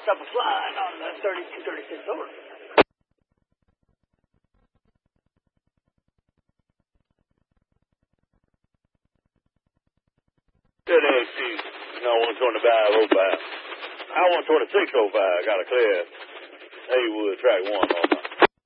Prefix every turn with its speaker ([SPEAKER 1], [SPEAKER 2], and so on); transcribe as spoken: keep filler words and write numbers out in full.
[SPEAKER 1] stop a flying on the thirty-two thirty-six over.
[SPEAKER 2] Good day, Steve. No, one twenty-five oh five. I one twenty-six oh five. Got a clear Haywood track one on my